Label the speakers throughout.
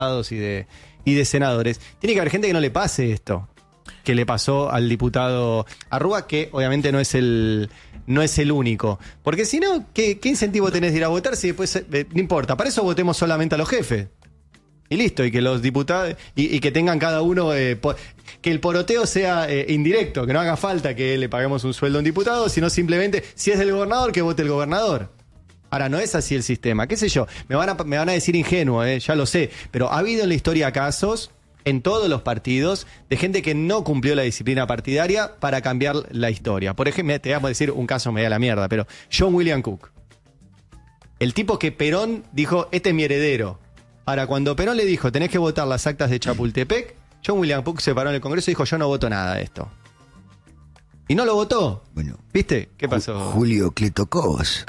Speaker 1: y de senadores. Tiene que haber gente que no le pase esto que le pasó al diputado Arrúa, que obviamente no es el único. Porque si no, ¿qué incentivo tenés de ir a votar si después no importa? Para eso votemos solamente a los jefes. Y listo, y que los diputados, y que tengan cada uno, que el poroteo sea indirecto, que no haga falta que le paguemos un sueldo a un diputado, sino simplemente, si es del gobernador, que vote el gobernador. Ahora, no es así el sistema, qué sé yo, me van a decir ingenuo, ya lo sé, pero ha habido en la historia casos, en todos los partidos, de gente que no cumplió la disciplina partidaria para cambiar la historia. Por ejemplo, te voy a decir un caso medio a la mierda, pero John William Cook. El tipo que Perón dijo, este es mi heredero. Ahora, cuando Perón le dijo, tenés que votar las actas de Chapultepec, John William Cook se paró en el Congreso y dijo, yo no voto nada de esto. Y no lo votó.
Speaker 2: Bueno,
Speaker 1: ¿viste? ¿Qué pasó?
Speaker 2: Julio Cleto Cobos.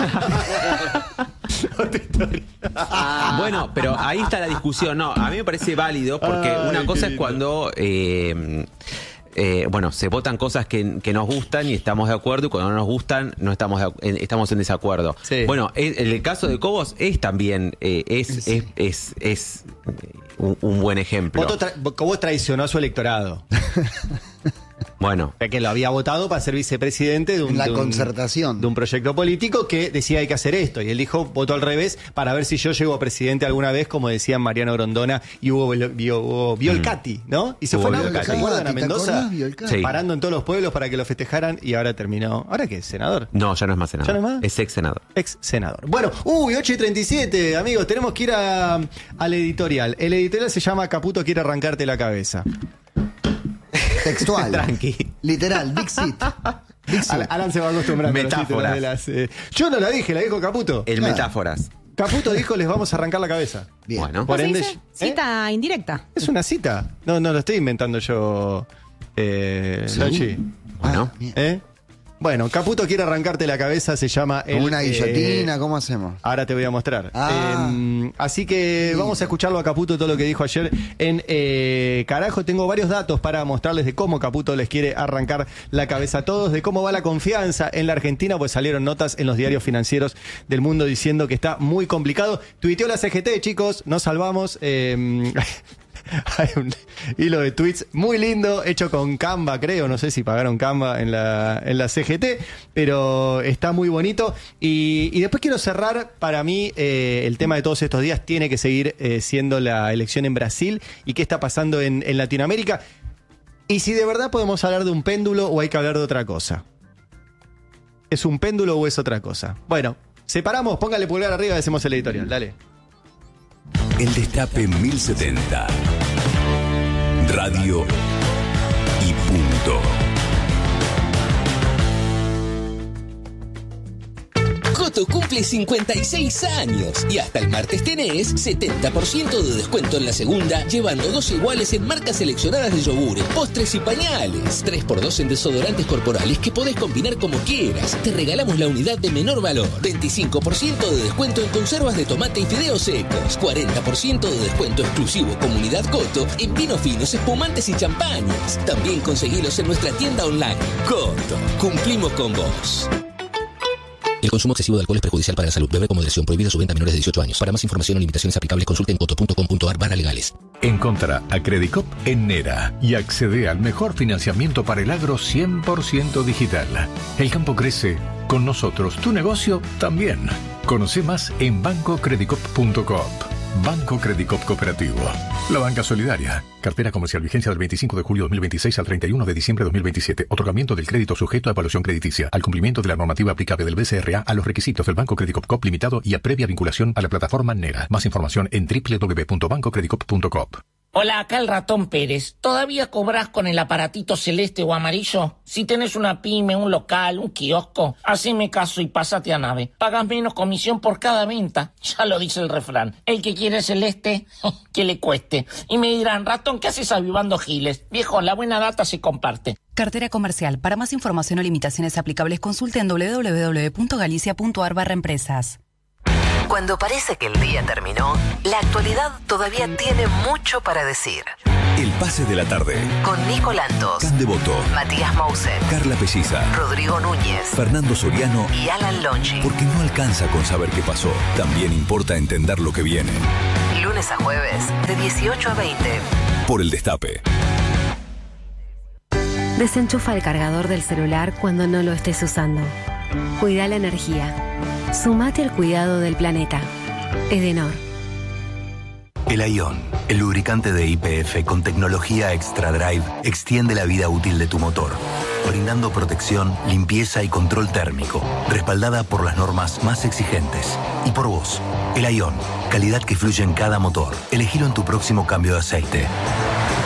Speaker 3: Bueno, pero ahí está la discusión. No, a mí me parece válido porque una cosa es cuando se votan cosas que nos gustan y estamos de acuerdo, y cuando no nos gustan no estamos en desacuerdo.
Speaker 1: Sí.
Speaker 3: Bueno, en el caso de Cobos es también un buen ejemplo.
Speaker 1: Cobos traicionó a su electorado.
Speaker 3: Bueno,
Speaker 1: Que lo había votado para ser vicepresidente de un
Speaker 2: concertación.
Speaker 1: de un proyecto político que decía hay que hacer esto. Y él dijo, voto al revés para ver si yo llego a presidente alguna vez, como decían Mariano Grondona y Hugo Violcati, ¿no? Y se fue
Speaker 3: Violcati.
Speaker 1: ¿se acuerdan? A Mendoza,
Speaker 3: Sí.
Speaker 1: parando en todos los pueblos para que lo festejaran, y ahora terminó. ¿Ahora qué? ¿Senador?
Speaker 3: no, ya no es más senador.
Speaker 1: ¿Ya no es más?
Speaker 3: Es ex senador.
Speaker 1: Ex senador. Bueno, 8:37, amigos, tenemos que ir al editorial. El editorial se llama Caputo quiere arrancarte la cabeza.
Speaker 2: Textual.
Speaker 3: Tranqui.
Speaker 2: Literal, Dixit.
Speaker 1: Alan se va acostumbrando.
Speaker 3: Metáforas.
Speaker 1: Yo no la dije, la dijo Caputo.
Speaker 3: Metáforas.
Speaker 1: Caputo dijo, les vamos a arrancar la cabeza.
Speaker 2: Bien.
Speaker 3: Bueno.
Speaker 1: Por
Speaker 4: ¿Cómo se
Speaker 1: ende,
Speaker 4: dice? Cita indirecta.
Speaker 1: es una cita. No lo estoy inventando yo. Nachi.
Speaker 3: Bueno.
Speaker 2: Bien.
Speaker 1: Bueno, Caputo quiere arrancarte la cabeza, se llama
Speaker 2: Con una guillotina, ¿cómo hacemos?
Speaker 1: Ahora te voy a mostrar.
Speaker 2: Ah.
Speaker 1: Así que vamos a escucharlo a Caputo, todo lo que dijo ayer en Carajo. Tengo varios datos para mostrarles de cómo Caputo les quiere arrancar la cabeza a todos, de cómo va la confianza en la Argentina, pues salieron notas en los diarios financieros del mundo diciendo que está muy complicado. Tuiteó la CGT, chicos, nos salvamos. Hay un hilo de tweets muy lindo, hecho con Canva, creo, no sé si pagaron Canva en la CGT, pero está muy bonito. Y después quiero cerrar, para mí, el tema de todos estos días tiene que seguir siendo la elección en Brasil y qué está pasando en Latinoamérica. Y si de verdad podemos hablar de un péndulo o hay que hablar de otra cosa. ¿Es un péndulo o es otra cosa? Bueno, separamos, póngale pulgar arriba y hacemos el editorial, dale.
Speaker 5: El Destape 1070. Radio y punto.
Speaker 6: Coto cumple 56 años y hasta el martes tenés 70% de descuento en la segunda, llevando 2 iguales en marcas seleccionadas de yogures, postres y pañales. 3x2 en desodorantes corporales que podés combinar como quieras. Te regalamos la unidad de menor valor. 25% de descuento en conservas de tomate y fideos secos. 40% de descuento exclusivo Comunidad Coto en vinos finos, espumantes y champañas. También conseguilos en nuestra tienda online. Coto, cumplimos con vos. El consumo excesivo de alcohol es perjudicial para la salud. Beber con moderación. Prohibida su venta a menores de 18 años. Para más información o limitaciones aplicables, consulte en coto.com.ar/legales.
Speaker 5: Encontrá a Credicop en Nera y accede al mejor financiamiento para el agro 100% digital. El campo crece. Con nosotros, tu negocio también. Conoce más en bancocredicop.coop. Banco Credicop Cooperativo. La banca solidaria. Cartera comercial, vigencia del 25 de julio de 2026 al 31 de diciembre de 2027. Otorgamiento del crédito sujeto a evaluación crediticia. Al cumplimiento de la normativa aplicable del BCRA a los requisitos del Banco Credicop Coop Limitado y a previa vinculación a la plataforma Nera. Más información en www.bancocredicop.coop.
Speaker 7: Hola, acá el Ratón Pérez. ¿Todavía cobrás con el aparatito celeste o amarillo? Si tenés una pyme, un local, un kiosco, haceme caso y pásate a Nave. Pagas menos comisión por cada venta. Ya lo dice el refrán. El que quiere celeste, que le cueste. Y me dirán, Ratón, ¿qué haces avivando giles? Viejo, la buena data se comparte.
Speaker 8: Cartera comercial. Para más información o limitaciones aplicables, consulte en www.galicia.ar/empresas.
Speaker 9: Cuando parece que el día terminó, la actualidad todavía tiene mucho para decir.
Speaker 5: El pase de la tarde.
Speaker 9: Con Nico Lantos,
Speaker 5: Can Devoto,
Speaker 9: Matías Mousen,
Speaker 5: Carla Pelliza,
Speaker 9: Rodrigo Núñez,
Speaker 5: Fernando Soriano.
Speaker 9: y Alan Longi.
Speaker 5: Porque no alcanza con saber qué pasó. También importa entender lo que viene.
Speaker 9: Lunes a jueves, de 18 a 20.
Speaker 10: Por el Destape.
Speaker 11: Desenchufa el cargador del celular cuando no lo estés usando. Cuida la energía. Sumate al cuidado del planeta. Edenor.
Speaker 12: El Ion, el lubricante de YPF con tecnología Extra Drive, extiende la vida útil de tu motor, brindando protección, limpieza y control térmico, respaldada por las normas más exigentes. Y por vos, el Ion, calidad que fluye en cada motor. Elegilo en tu próximo cambio de aceite.